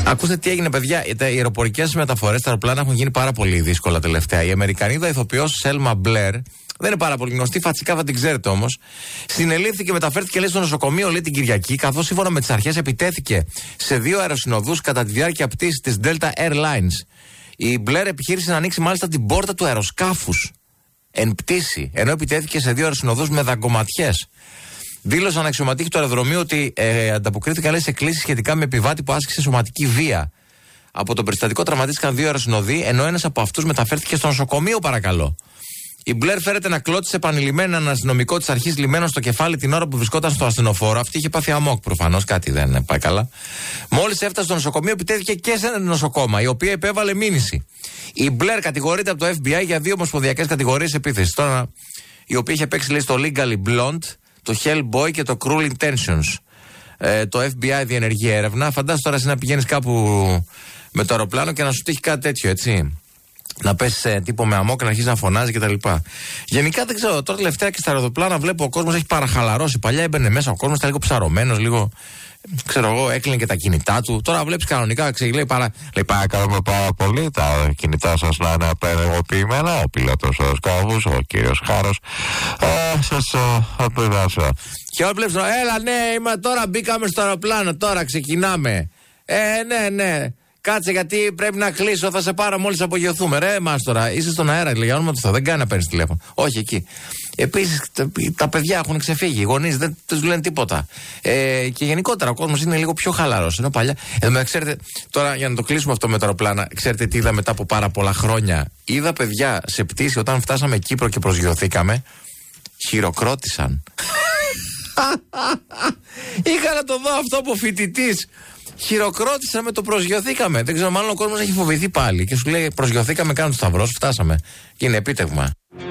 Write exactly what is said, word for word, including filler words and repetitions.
Ακούστε τι έγινε, παιδιά. Οι αεροπορικές μεταφορές, τα αεροπλάνα έχουν γίνει πάρα πολύ δύσκολα τελευταία. Η Αμερικανίδα ηθοποιός Σέλμα Μπλερ, δεν είναι πάρα πολύ γνωστή, φατσικά θα την ξέρετε όμως, συνελήφθη και μεταφέρθηκε, λέει, στο νοσοκομείο, λέει, την Κυριακή, καθώς σύμφωνα με τις αρχές επιτέθηκε σε δύο αεροσυνοδούς κατά τη διάρκεια πτήσης της Delta Airlines. Η Μπλερ επιχείρησε να ανοίξει μάλιστα την πόρτα του αεροσκάφους εν πτήση, ενώ επιτέθηκε σε δύο αεροσυνοδούς με δαγκωματιές. Δήλωσαν αξιωματούχοι του αεροδρομίου ότι ε, ανταποκρίθηκαν, λέει, σε κλήσεις σχετικά με επιβάτη που άσκησε σωματική βία. Από το περιστατικό τραυματίστηκαν δύο αεροσυνοδοί, ενώ ένας από αυτούς μεταφέρθηκε στο νοσοκομείο, παρακαλώ. Η Μπλερ φέρεται να κλώτησε επανειλημμένα έναν αστυνομικό της αρχής λυμμένο στο κεφάλι την ώρα που βρισκόταν στο ασθενοφόρο. Αυτή είχε πάθει αμόκ προφανώς, κάτι δεν πάει καλά. Μόλις έφτασε στο νοσοκομείο, επιτέθηκε και σε ένα νοσοκόμα, η οποία επέβαλε μήνυση. Η Μπλερ κατηγορείται από το Εφ Μπι Άι για δύο ομοσπονδιακές κατηγορίες επίθεσης. Τώρα, η οποία είχε παίξει, λέει, στο Legally Blonde, το Hellboy και το Cruel Intentions. Ε, το Εφ Μπι Άι διενεργεί έρευνα. Φαντάζομαι τώρα εσύ να πηγαίνεις κάπου με το αεροπλάνο και να σου τύχει κάτι τέτοιο, έτσι. Να πέσει σε τύπο με αμόκ, να αρχίσει να φωνάζει κτλ. Γενικά δεν ξέρω, τώρα τελευταία και στα αεροπλάνα βλέπω ο κόσμος έχει παραχαλαρώσει. Παλιά έμπαινε μέσα ο κόσμος, ήταν λίγο ψαρωμένος, λίγο. Ξέρω εγώ, έκλεινε και τα κινητά του. Τώρα βλέπεις κανονικά, ξέρει, λέει, παρα... λέει παρακαλούμε πάρα πολύ τα κινητά σας να είναι απενεργοποιημένα. Ο πιλότος του σκάφους, ο κύριος Χάρος, ε, σας απειδάσω. Και όλοι βλέπεις, έλα, ναι, είμαι, τώρα μπήκαμε στο αεροπλάνο, τώρα ξεκινάμε. Ε, ναι, ναι. Κάτσε, γιατί πρέπει να κλείσω, θα σε πάρω μόλις απογειωθούμε. Ρε, μας τώρα, είσαι στον αέρα, λέει, για όνομα του Θεού, δεν κάνει να παίρνεις τηλέφωνο. Όχι εκεί. Επίσης, τα παιδιά έχουν ξεφύγει, οι γονείς δεν τους λένε τίποτα. Ε, και γενικότερα ο κόσμος είναι λίγο πιο χαλαρός. Ενώ παλιά. Εδώ, ξέρετε, τώρα για να το κλείσουμε αυτό με τα αεροπλάνα, ξέρετε τι είδα μετά από πάρα πολλά χρόνια. Είδα παιδιά σε πτήση όταν φτάσαμε Κύπρο και προσγειωθήκαμε, χειροκρότησαν. Είχα να το δω αυτό από φοιτητής. Χειροκρότησα με το προσγειωθήκαμε. Δεν ξέρω, μάλλον ο κόσμος έχει φοβηθεί πάλι. Και σου λέει προσγειωθήκαμε, κάνω το σταυρό, φτάσαμε. Και είναι επίτευγμα.